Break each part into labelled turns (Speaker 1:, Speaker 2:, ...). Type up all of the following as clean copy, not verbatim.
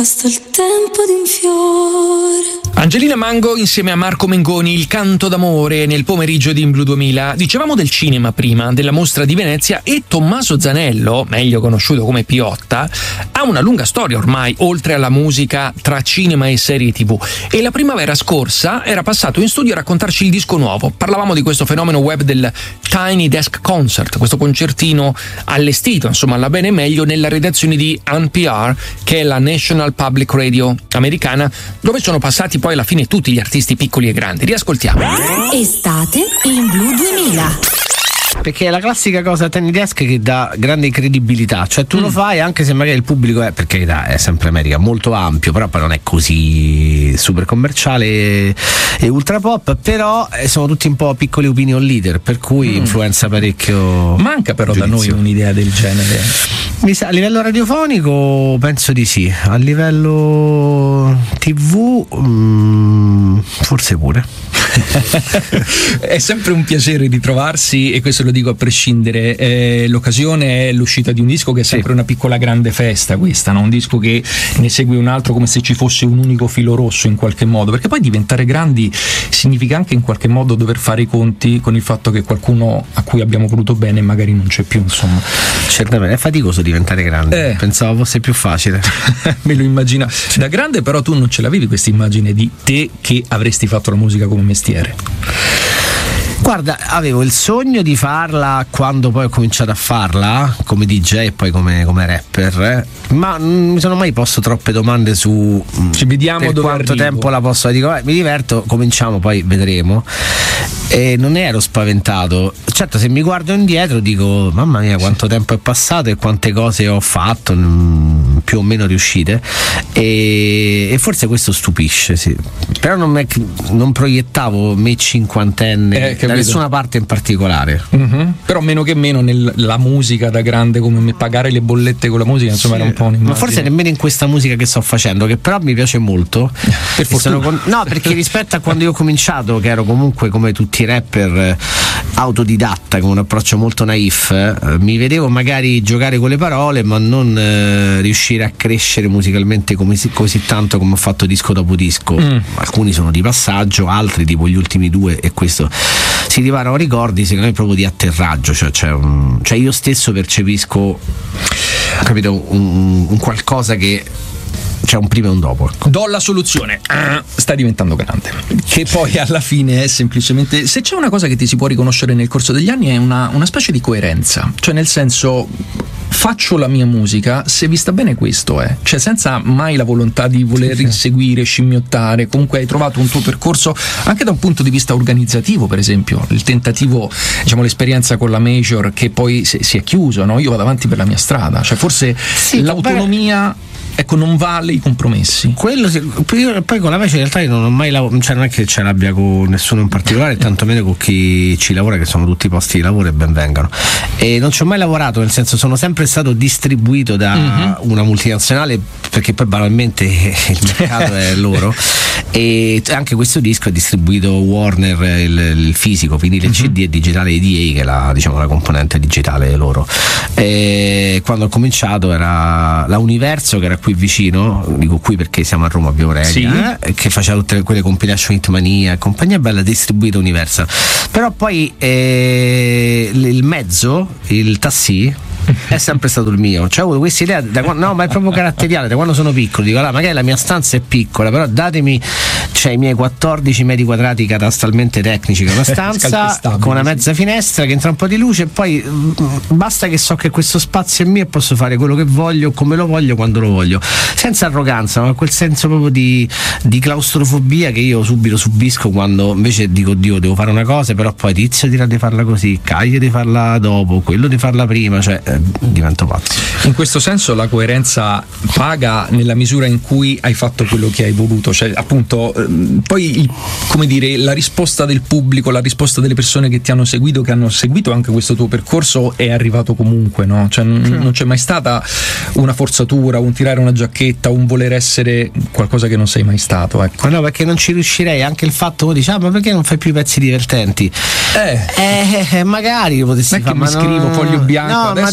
Speaker 1: basta il tempo di un fiore.
Speaker 2: Angelina Mango insieme a Marco Mengoni, Il canto d'amore nel pomeriggio di In Blu 2000. Dicevamo del cinema prima, della mostra di Venezia, e Tommaso Zanello, meglio conosciuto come Piotta, ha una lunga storia ormai, oltre alla musica, tra cinema e serie TV. E la primavera scorsa era passato in studio a raccontarci il disco nuovo. Parlavamo di questo fenomeno web del Tiny Desk Concert, questo concertino allestito, insomma, alla bene e meglio nella redazione di NPR, che è la National Public Radio americana, dove sono passati poi alla fine tutti gli artisti piccoli e grandi. Riascoltiamo.
Speaker 3: Estate in Blu 2000.
Speaker 4: Perché è la classica cosa Tiny Desk che dà grande credibilità, cioè tu lo fai anche se magari il pubblico è, per carità, è sempre America, molto ampio, però poi non è così super commerciale e ultra pop, però sono tutti un po' piccoli opinion leader, per cui influenza parecchio.
Speaker 2: Manca però
Speaker 4: giudizio.
Speaker 2: da noi un'idea del genere.
Speaker 4: Mi sa, a livello radiofonico penso di sì, a livello TV forse pure.
Speaker 2: È sempre un piacere ritrovarsi, e questo lo dico a prescindere. L'occasione è l'uscita di un disco che è sempre una piccola grande festa, questa, no? Un disco che ne segue un altro come se ci fosse un unico filo rosso in qualche modo, perché poi diventare grandi significa anche in qualche modo dover fare i conti con il fatto che qualcuno a cui abbiamo voluto bene magari non c'è più, insomma.
Speaker 4: Certamente è faticoso diventare grande, pensavo fosse più facile.
Speaker 2: Me lo immagino. Da grande però tu non ce l'avevi questa immagine di te che avresti fatto la musica come mestiere?
Speaker 4: Guarda, avevo il sogno di farla quando poi ho cominciato a farla come DJ e poi come rapper, ma non mi sono mai posto troppe domande su
Speaker 2: ci vediamo
Speaker 4: per
Speaker 2: dove
Speaker 4: quanto
Speaker 2: arrivo.
Speaker 4: tempo la posso. Dico, mi diverto, cominciamo, poi vedremo. E non ero spaventato. Certo, se mi guardo indietro dico mamma mia quanto tempo è passato e quante cose ho fatto, più o meno riuscite, e forse questo stupisce, sì. Però non proiettavo me cinquantenne da nessuna parte in particolare.
Speaker 2: Però meno che meno nella musica da grande come me, pagare le bollette con la musica, insomma, era un po' un'immagine.
Speaker 4: Ma forse nemmeno in questa musica che sto facendo, che però mi piace molto.
Speaker 2: Per fortuna.
Speaker 4: No, perché rispetto a quando io ho cominciato, che ero comunque come tutti i rapper autodidatta, con un approccio molto naif, mi vedevo magari giocare con le parole ma non riuscire a crescere musicalmente così tanto come ho fatto disco dopo disco. Alcuni sono di passaggio, altri tipo gli ultimi due, e questo si riparano ricordi secondo me proprio di atterraggio, cioè io stesso percepisco, capito, un qualcosa che c'è un prima e un dopo.
Speaker 2: Do la soluzione, stai diventando grande, che poi alla fine è semplicemente, se c'è una cosa che ti si può riconoscere nel corso degli anni è una specie di coerenza, cioè nel senso, faccio la mia musica se vi sta bene, questo è, cioè senza mai la volontà di voler inseguire, scimmiottare. Comunque hai trovato un tuo percorso anche da un punto di vista organizzativo, per esempio il tentativo, diciamo l'esperienza con la major che poi si è chiuso, no? Io vado avanti per la mia strada, cioè forse l'autonomia, ecco, non vale i compromessi.
Speaker 4: Quello poi con la Major in realtà io non ho mai lavorato, cioè non è che ce l'abbia con nessuno in particolare, tantomeno con chi ci lavora, che sono tutti posti di lavoro e ben vengano, e non ci ho mai lavorato, nel senso sono sempre stato distribuito da una multinazionale, perché poi banalmente il mercato è loro, e anche questo disco è distribuito Warner, il fisico, vinile CD, e digitale EDA, che è la componente digitale loro. E quando ho cominciato era la Universo, che era qui vicino, dico qui perché siamo a Roma, abbiamo Reglia, che faceva tutte quelle compilation Hitmania e compagnia bella, distribuita Universal. Però poi il mezzo, il tassì, è sempre stato il mio, cioè ho avuto questa idea no, ma è proprio caratteriale da quando sono piccolo, dico allora, magari la mia stanza è piccola, però datemi, cioè, i miei 14 metri quadrati catastalmente tecnici, che è una stanza con una mezza finestra che entra un po' di luce, e poi basta che so che questo spazio è mio e posso fare quello che voglio, come lo voglio, quando lo voglio, senza arroganza, ma quel senso proprio di claustrofobia che io subito subisco quando invece dico Dio, devo fare una cosa, però poi Tizio dirà di farla così, Caio di farla dopo, quello di farla prima, cioè divento pazzo.
Speaker 2: In questo senso la coerenza paga nella misura in cui hai fatto quello che hai voluto, cioè appunto poi come dire, la risposta del pubblico, la risposta delle persone che ti hanno seguito, che hanno seguito anche questo tuo percorso, è arrivato comunque, no? Cioè non c'è mai stata una forzatura, un tirare una giacchetta, un voler essere qualcosa che non sei mai stato, ecco.
Speaker 4: No, perché non ci riuscirei, anche il fatto che dici ma perché non fai più pezzi divertenti? Magari potessi fare,
Speaker 2: ma mi scrivo foglio bianco,
Speaker 4: no,
Speaker 2: adesso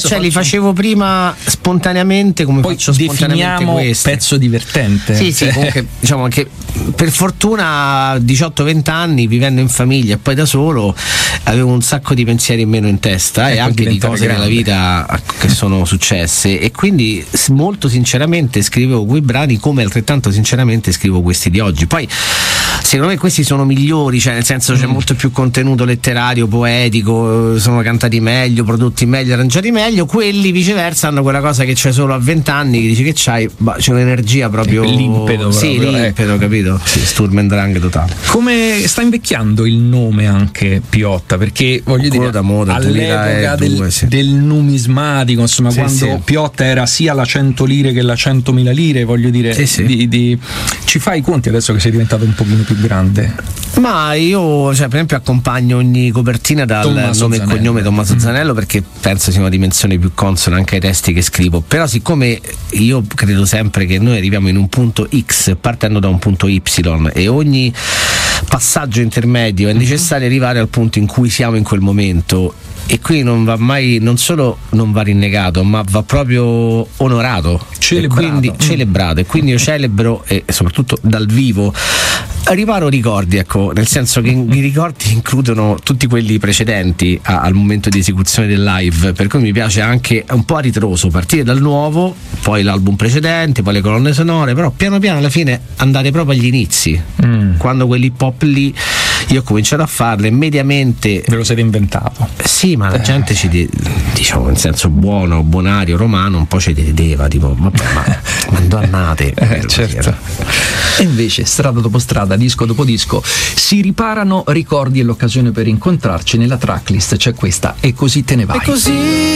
Speaker 4: cioè li facevo prima spontaneamente, come
Speaker 2: poi
Speaker 4: faccio spontaneamente questi.
Speaker 2: Pezzo divertente.
Speaker 4: Sì, comunque diciamo che per fortuna 18-20 anni vivendo in famiglia e poi da solo avevo un sacco di pensieri in meno in testa e anche di cose nella vita che sono successe, e quindi molto sinceramente scrivevo quei brani, come altrettanto sinceramente scrivo questi di oggi. Poi secondo me questi sono migliori, cioè nel senso c'è molto più contenuto letterario, poetico, sono cantati meglio, prodotti meglio, arrangiati meglio. Quelli viceversa hanno quella cosa che c'è solo a 20 anni, che dici che c'hai, c'è un'energia proprio,
Speaker 2: l'impeto,
Speaker 4: sì, l'impeto, capito? Sì, Sturm and Drang totale.
Speaker 2: Come sta invecchiando il nome anche Piotta, perché voglio dire all'epoca del numismatico, insomma, quando Piotta era sia la 100 lire che la 100.000 lire, voglio dire, ci fai i conti adesso che sei diventato un pochino più grande?
Speaker 4: Ma io, cioè, per esempio, accompagno ogni copertina dal
Speaker 2: Tommaso
Speaker 4: nome
Speaker 2: Zanello.
Speaker 4: e cognome Tommaso Zanello, perché penso sia una dimensione più consona anche ai testi che scrivo. Però siccome io credo sempre che noi arriviamo in un punto X partendo da un punto Y, e ogni passaggio intermedio è necessario arrivare al punto in cui siamo in quel momento, e qui non va mai, non solo non va rinnegato, ma va proprio onorato, celebrato. E quindi io celebro, e soprattutto dal vivo riparo ricordi, ecco, nel senso che i ricordi includono tutti quelli precedenti al momento di esecuzione del live, per cui mi piace anche un po' a ritroso partire dal nuovo, poi l'album precedente, poi le colonne sonore, però piano piano alla fine andare proprio agli inizi, quando quell'hip hop lì io ho cominciato a farle mediamente.
Speaker 2: Ve lo siete inventato?
Speaker 4: Sì, ma la gente diciamo in senso buono, bonario, romano, un po' ci rideva, tipo vabbè, ma dannate.
Speaker 2: Certo. E invece strada dopo strada, disco dopo disco, si riparano ricordi, e l'occasione per incontrarci nella tracklist c'è questa, E così te ne vai.
Speaker 4: E così